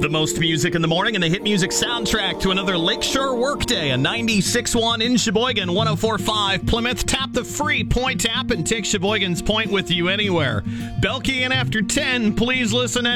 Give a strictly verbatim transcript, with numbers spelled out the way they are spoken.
The most music in the morning and the hit music soundtrack to another Lakeshore workday. A ninety-six point one in Sheboygan, one oh four point five Plymouth. Tap the free Point app and take Sheboygan's Point with you anywhere. Belky in after ten. Please listen.